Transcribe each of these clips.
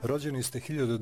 Rođeni ste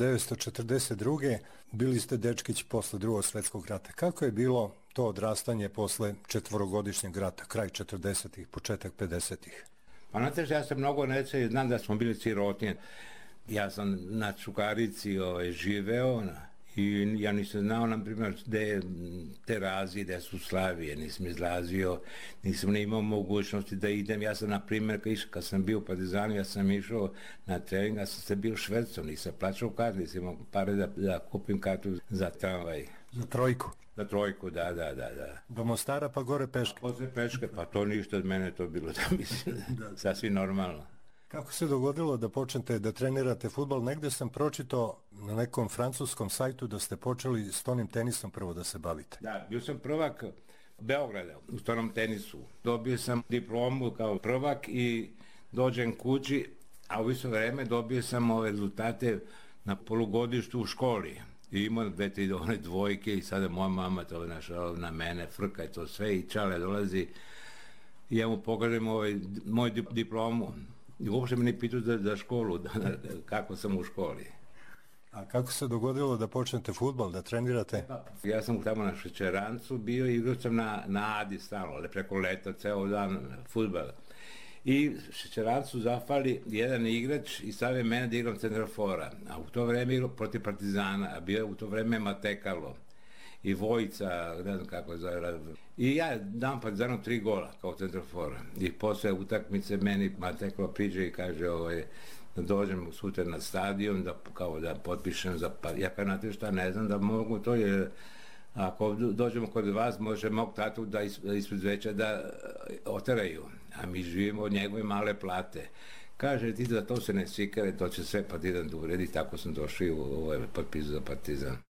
1942. Bili ste dečkić posle Drugog svjetskog rata. Kako je bilo to odrastanje posle četvorogodišnjeg rata, kraj 40-ih, početak 50-ih? Pa znate što, ja sam mnogo neće i znam da smo bili sirotinje. Ja sam na Čukarici živeo i ja nisam znao, na primjer, gde Terazi, gde su Slavije, nisam izlazio, nisam imao mogućnosti da idem. Ja sam, na primjer, kad sam bio u Partizanu, ja sam išao na trening, ja sam se bio Švedcom, nisam plaćao kartu, nisam imao pare da kupim kartu za tramvaj. Za trojku? Za trojku, da. Do Mostara pa gore peške? Posle peške, pa to ništa od mene to bilo, da mislim, sasvim normalno. Kako se dogodilo da počnete da trenirate fudbal? Negde sam pročitao na nekom francuskom sajtu da ste počeli stonim tenisom prvo da se bavite. Da, bio sam prvak Beograda u stonom tenisu. Dobio sam diplomu kao prvak i dođem kući, a u isto vreme dobio sam ove rezultate na polugodištu u školi. I imao 2-3 dvojke i sada moja mama to našla na mene, frka i to sve i Čale dolazi i ja mu pokažem moj diplomu. I uopšte me ne pitao za školu, kako sam u školi. A kako se dogodilo da počnete fudbal, da trenirate? Ja sam tamo na Šećerancu bio i igrao sam na Adi stalno, ali preko leta, ceo dan fudbal. I Šećerancu zafali jedan igrač i stavio mene da igram centrafora. A u to vreme igrao protiv Partizana, a bio u to vreme Matekalo i Vojica, ne znam kako je zove. I ja dam Partizanu 3 gola kao centrafora. I posle utakmice meni Matekalo priđe i kaže da dođem sutra na stadion, da potpišem za... Ja kao znate šta, ne znam da mogu to, jer ako dođemo kod vas, može mog tatu da ispred veća da oteraju, a mi živimo od njegove male plate. Kaže ti da to se ne sikare, to će sve Partizan da uredi, tako sam došao i u potpisu za Partizan.